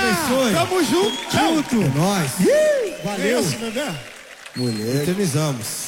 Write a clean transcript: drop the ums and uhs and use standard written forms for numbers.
abençoe. Tamo junto. É nóis. Valeu. É isso, bebê? Mulher. Eternizamos.